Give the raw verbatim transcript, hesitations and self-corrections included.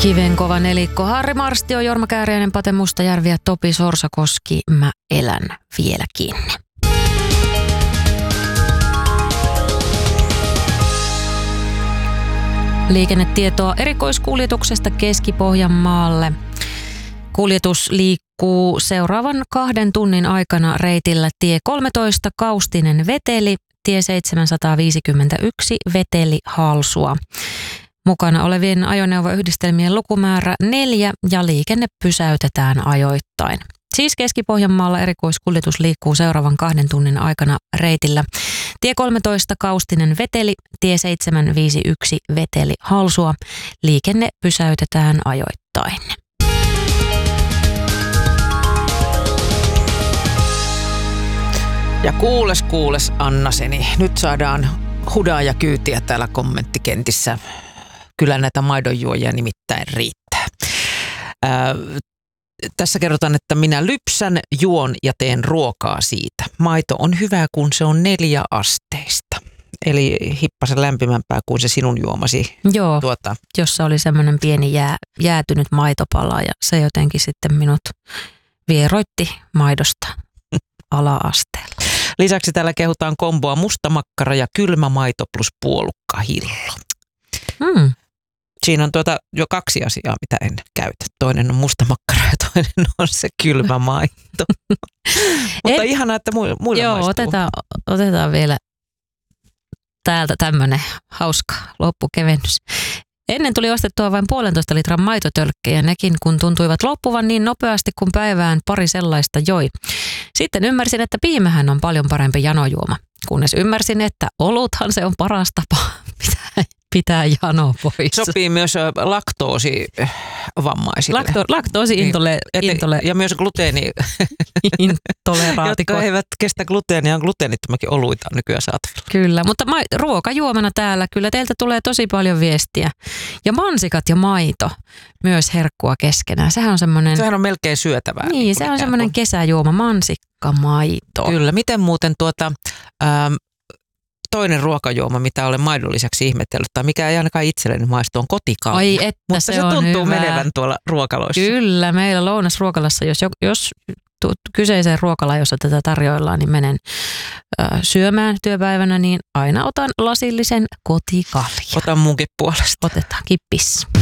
Kivenkova nelikko, Harri Marstio, Jorma Kääriäinen, Pate Mustajärvi ja Topi Sorsakoski. Mä elän vieläkin. Liikennetietoa erikoiskuljetuksesta Keski-Pohjanmaalle. Kuljetus liikkuu seuraavan kahden tunnin aikana reitillä tie kolmetoista Kaustinen Veteli, tie seitsemänsataaviisikymmentäyksi Veteli Halsua. Mukana olevien ajoneuvoyhdistelmien lukumäärä neljä ja liikenne pysäytetään ajoittain. Siis Keski-Pohjanmaalla erikoiskuljetus liikkuu seuraavan kahden tunnin aikana reitillä tie kolmetoista Kaustinen Veteli, tie seitsemänsataaviisikymmentäyksi Veteli Halsua. Liikenne pysäytetään ajoittain. Ja kuules, kuules Annaseni, nyt saadaan hudaa ja kyytiä täällä kommenttikentissä. Kyllä näitä maidonjuojia nimittäin riittää. Ää, tässä kerrotaan, että minä lypsän, juon ja teen ruokaa siitä. Maito on hyvä, kun se on neljä asteista. Eli hippasen lämpimämpää kuin se sinun juomasi. Joo, tuota. jossa oli semmoinen pieni jää, jäätynyt maitopala ja se jotenkin sitten minut vieroitti maidosta ala-asteella. Lisäksi täällä kehutaan komboa mustamakkara ja kylmä maito plus puolukkahillo. Hmm. Siinä on tuota jo kaksi asiaa, mitä en käytä. Toinen on mustamakkara ja toinen on se kylmä maito. Mutta en, ihanaa, että muille, muille joo, maistuu. otetaan, otetaan vielä täältä tämmöinen hauska loppukevennys. Ennen tuli ostettua vain puolentoista litran maitotölkkejä, nekin kun tuntuivat loppuvan niin nopeasti kuin päivään pari sellaista joi. Sitten ymmärsin, että piimähän on paljon parempi janojuoma, kunnes ymmärsin, että oluthan se on paras tapa pitää, pitää jano pois. Sopii myös laktoosivammaisille. Lakto, laktoosi-intole... Niin, intole, ja myös gluteeni... Intoleraatikot. Jotka eivät kestä gluteenia, on gluteenittomakin oluita nykyään saatavilla. Kyllä, mutta ma- ruokajuomana täällä kyllä teiltä tulee tosi paljon viestiä. Ja mansikat ja maito, myös herkkua keskenään. Sehän on semmoinen... Sehän on melkein syötävää. Niin, niin se on semmoinen kun... kesäjuoma, mansikka, maito. Kyllä, miten muuten tuota... Ähm, toinen ruokajuoma, mitä olen maidon lisäksi ihmetellyt, tai mikä ei ainakaan itselleni maistu, on kotikalja. Ai että mutta se, se on tuntuu hyvä. menevän tuolla ruokaloissa. Kyllä, meillä lounasruokalassa, jos, jos kyseiseen ruokalaan, jossa tätä tarjoillaan, niin menen ö, syömään työpäivänä, niin aina otan lasillisen kotikaljan. Otan munkin puolesta. Otetaan kippis.